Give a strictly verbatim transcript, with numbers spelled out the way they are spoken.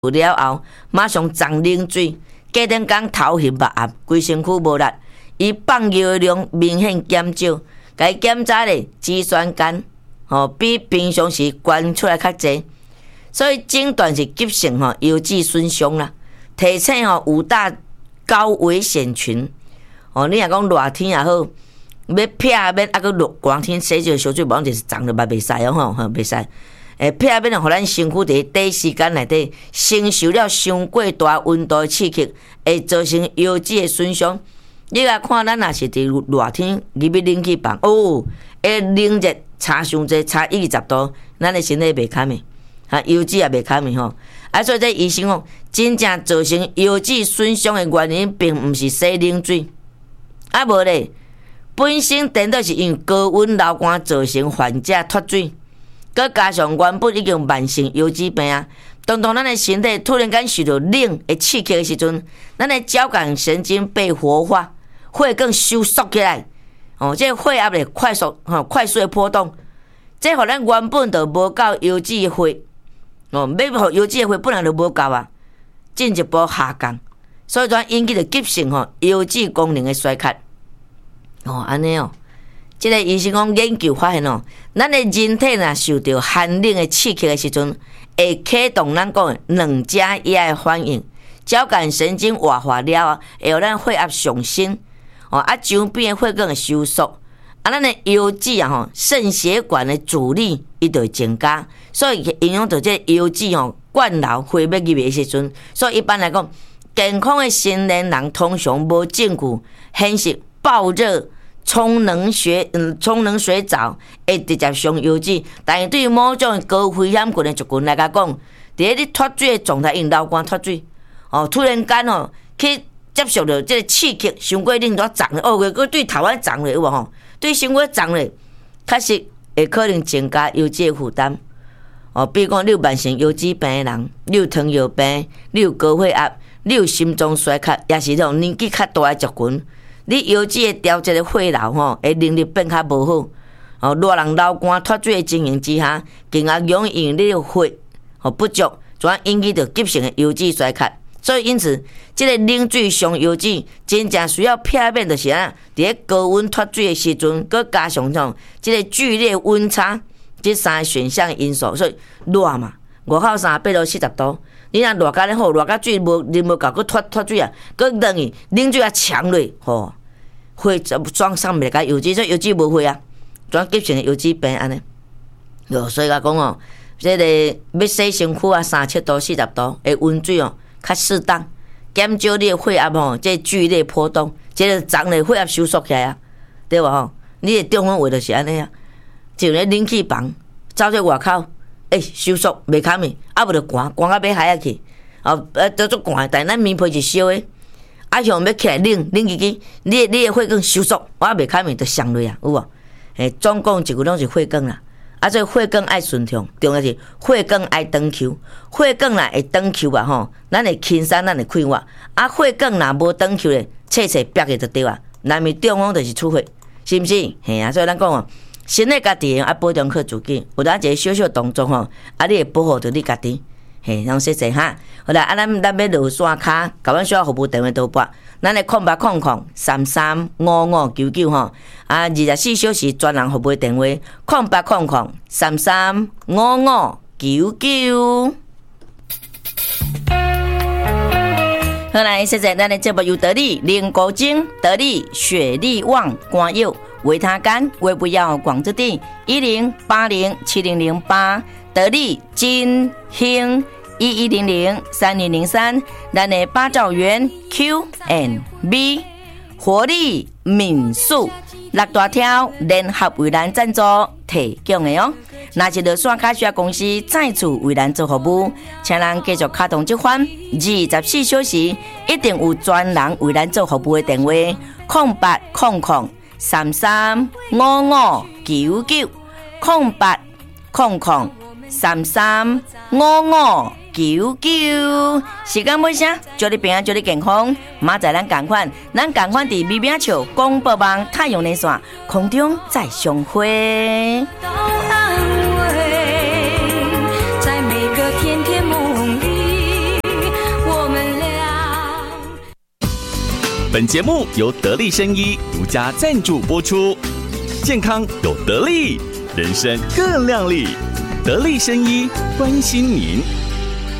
了后，马上撞冷水，隔天讲头晕目暗，规身躯无力。伊放尿的量明显减少，该检查咧脂酸酐，吼、哦、比平常时悬出来较济，所以诊断是急性吼腰肌损伤啦。提醒吼有大高危险群，哦，你若讲热天也好，要撇免啊个热寒天洗一个烧水，无就是脏了嘛袂使哦吼，吼袂使。诶，撇免互咱身躯伫短时间内底承受了伤过大温度的刺激，会造成腰肌的损伤。你来看，咱若是伫热天入去冷气房，哦，会冷热差伤济，差二十度，咱的身体袂堪的，啊，腰肌也袂堪的吼。啊，所以这医生讲，真正造成腰肌损伤的原因，并毋是洗冷水，啊无咧，本身颠倒是因为高温流汗造成患者脱水，佮加上原本已经慢性腰肌病啊。当当咱的身体突然间受到冷的刺激的时阵，咱的交感神经被活化。血更收缩起来，哦，这血压咧快速吼、哦、快速的波动，这互咱原本就无够腰肌的血，哦，要互腰肌的血本来就无够啊，进一步下降，所以才引起着急性吼、哦、腰肌功能的衰竭。哦，安尼哦，这个医生讲研究发现哦，咱的人体若受到寒冷的刺激的时阵，会启动咱讲的两加一的反应，交感神经活化了啊，会互咱血压上升。哦，啊，周边的血管会收缩，啊，咱的腰肌啊吼，肾血管的阻力伊就会增加，所以影响到这腰肌吼灌流血要入去的时阵，所以一般来讲，健康的成年人通常无证据显示暴热、冲冷血、嗯，冲冷水澡会直接伤腰肌，但是对于某种高危险群的族群来讲，伫咧你脱水的状态，因流汗脱水，哦，突然间哦去。接受到这个刺激，伤过冷都胀咧，哦，个对头啊胀咧有无吼？对身躯胀咧，确实会可能增加腰肌的负担。哦，比如讲你有慢性腰肌病的人，你有糖尿病，你有高血压，你有心脏衰竭，也是迄种年纪较大的族群，你腰肌的调节的血流吼，会能力变较无好。哦，热人流汗脱水的情形之下，更加容易因你的血哦不足，转引起着急性的腰肌衰竭。所以因此，这个冷水伤腰肌，真正需要避免就是啊，伫咧高温脱水的时阵，佮加上种这个剧烈温差，这三个选项的因素。所以热嘛，外口三八到四十度，你若热甲咧好，热甲水无啉无够，佮脱脱水啊，佮等于冷水啊强落，吼，血双上袂甲腰肌，所以腰肌无血啊，转急性的腰肌病安尼。哟，所以甲讲哦，这个要洗身躯啊，三七度、四十度的温水哦。较适当，减少你的血压吼，这剧烈波动，这个脏的血压收缩起来啊，对无吼？你的中风话就是安尼啊，就咧冷气房，走在外口，诶、欸，收缩袂堪的，啊无就寒，寒到要海啊去，哦，呃，都足寒，但咱面皮是烧的，啊，向要起来冷，冷起去，你你的血管收缩，我袂堪的就上落啊，有无？诶，总共一句拢是血管啦。啊，所以血管爱顺畅，重要是血管爱长球，血管若会长球啊吼，咱会轻松，咱会快活。啊，血管若无长球咧，切切逼个就对啊。难免中风就是出血，是毋是？嘿啊，所以咱讲哦，身体家己爱保重好自己，有当一个小小动作吼，啊，你会保护到你家己。嘿，让谢谢哈。好啦，啊，咱咱要落线卡，甲阮需要服务电话倒拨，咱的空八空空三三五五九九吼，啊，二十四小时专人服务电话，空八空空三三五五九九。好来，现在咱的节目由得力灵骨精、得力雪力旺、肝药、维他肝、胃不要广之地一零八零七零零八。得力金兴一一零零三零零三，咱的八兆元 Q and B 活力民宿六大条联合为咱赞助提供的哦。若是落线卡需要公司再次为咱做服务，请咱继续卡通这款二十四小时一定有专人为咱做服务的电话：空八空空三三五五九九空八空空。三三五五九九，时间尾声，祝你平安，祝你健康。明仔咱同款，咱同款伫美美笑广播网太阳连线空中再相会。在每个甜甜梦里。 本节目由得力生医独家赞助播出。健康有得力，人生更亮丽。得力生医关心您。